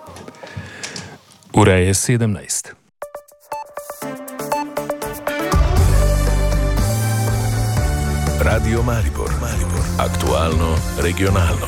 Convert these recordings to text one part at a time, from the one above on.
Ura je 17. Radio Maribor. Aktualno, regionalno.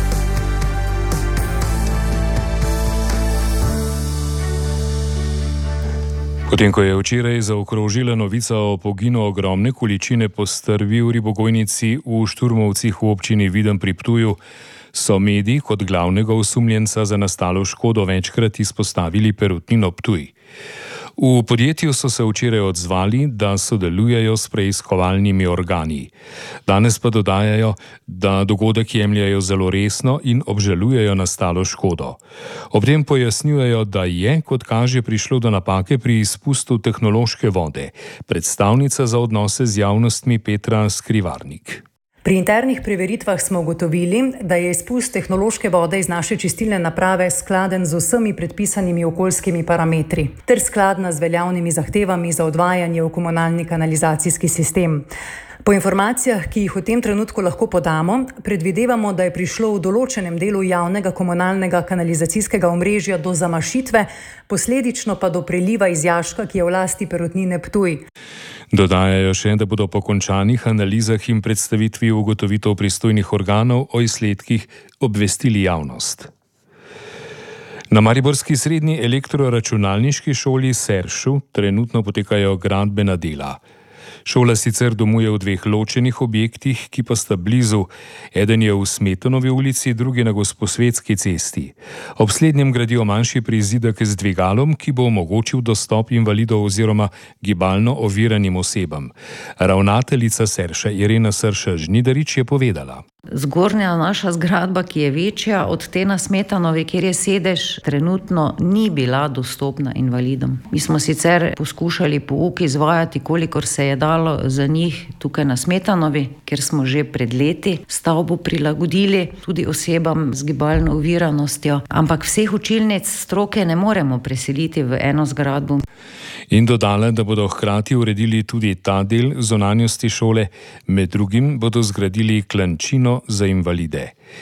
Potem, ko je včeraj zaokrožila novica o poginu ogromne količine postrvi v ribogojnici v Šturmovcih v občini Videm pri Ptuju, so mediji kot glavnega osumljenca za nastalo škodo večkrat izpostavili Perutnino Ptuj. V podjetju so se včeraj odzvali, da sodelujejo s preiskovalnimi organi. Danes pa dodajajo, da dogodek jemljajo zelo resno in obžalujejo nastalo škodo. Ob tem pojasnjujejo, da je, kot kaže, prišlo do napake pri izpustu tehnološke vode. Predstavnica za odnose z javnostmi Petra Skrivarnik. Pri internih preveritvah smo ugotovili, da je izpust tehnološke vode iz naše čistilne naprave skladen z vsemi predpisanimi okoljskimi parametri ter skladna z veljavnimi zahtevami za odvajanje v komunalni kanalizacijski sistem. Po informacijah, ki jih v tem trenutku lahko podamo, predvidevamo, da je prišlo v določenem delu javnega komunalnega kanalizacijskega omrežja do zamašitve, posledično pa do preliva iz jaška, ki je v lasti Perutnine Ptuj. Dodajajo še, da bodo po končanih analizah in predstavitvi ugotovitev pristojnih organov o izsledkih obvestili javnost. Na mariborski srednji elektroračunalniški šoli Seršu trenutno potekajo gradbena dela. Šola sicer domuje v dveh ločenih objektih, ki pa sta blizu. Eden je v Smetanovi ulici, drugi na Gosposvetski cesti. Ob slednjem gradijo manjši prizidek z dvigalom, ki bo omogočil dostop invalidov oziroma gibalno oviranim osebam. Ravnateljica Serša Irena Srša-Žnidarič je povedala. Zgornja naša zgradba, ki je večja od te na Smetanovi, kjer je sedež, trenutno ni bila dostopna invalidom. Mi smo sicer poskušali pouk izvajati, kolikor se je dalo za njih tukaj na Smetanovi, ker smo že pred leti stavbo prilagodili tudi osebam z gibalno oviranostjo, ampak vseh učilnic stroke ne moremo preseliti v eno zgradbo. In dodala, da bodo hkrati uredili tudi ta del zunanjosti šole, med drugim bodo zgradili klančino za invalide.